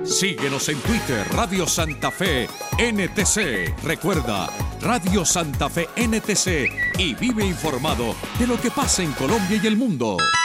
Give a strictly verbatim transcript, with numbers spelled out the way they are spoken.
Síguenos en Twitter, Radio Santa Fe N T C. Recuerda, Radio Santa Fe N T C y vive informado de lo que pasa en Colombia y el mundo.